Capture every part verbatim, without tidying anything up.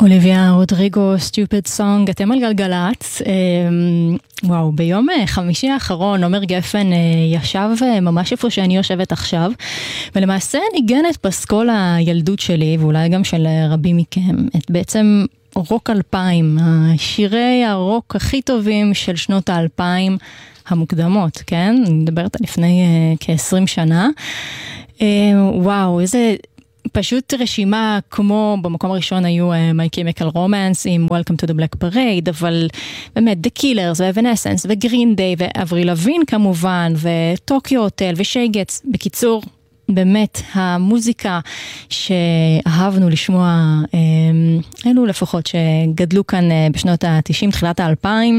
אוליביה רודריגו, סטופיד סונג, אתם על גלגלת. וואו, ביום חמישי האחרון עומר גפן ישב ממש איפה שאני יושבת עכשיו, ולמעשה ניגן את פסקול הילדות שלי, ואולי גם של רבים מכם, את בעצם רוק אלפיים, השירי הרוק הכי טובים של שנות האלפיים המוקדמות, כן? אני מדברת על לפני כ-עשרים שנה. וואו, איזה... פשוט רשימה כמו במקום הראשון היו My Chemical Romance עם Welcome to the Black Parade, אבל באמת The Killers ו-Evanescence ו-Green Day ואבריל לוין כמובן וטוקיו הוטל ושייגץ. בקיצור, באמת המוזיקה שאהבנו לשמוע, אלו לפחות שגדלו כאן בשנות ה-תשעים, תחילת ה-אלפיים,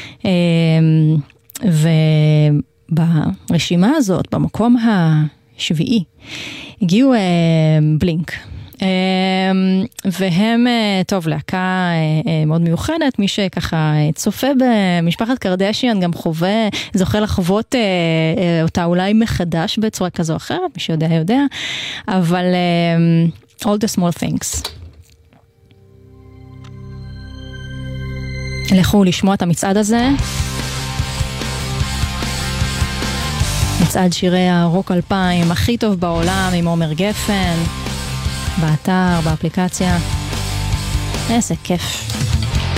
וברשימה הזאת, במקום השביעי, הגיעו אה, בלינק, אה, והם, אה, טוב, להקה אה, אה, מאוד מיוחדת, מי שככה אה, צופה במשפחת קרדשיאן גם חווה, זוכה לחוות אה, אה, אותה אולי מחדש בצורה כזו או אחרת, מי שיודע יודע, אבל אה, all the small things. לכו לשמוע את המצעד הזה. מצעד שירי הרוק אלפיים הכי טוב בעולם עם עומר גפן, באתר, באפליקציה. איזה כיף.